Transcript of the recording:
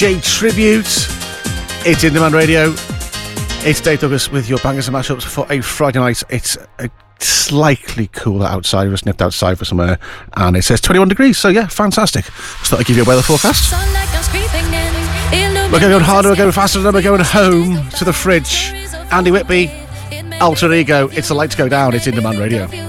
J Tribute. It's In Demand Radio. It's Dave Douglas with your bangers and mashups for a Friday night. It's slightly cooler outside. We just nipped outside for some air, and it says 21 degrees. So yeah, fantastic. Just thought I'd give you a weather forecast. We're going harder, we're going faster, and we're going home to the fridge. Andy Whitby, Alter Ego. It's the lights go down. It's In Demand Radio.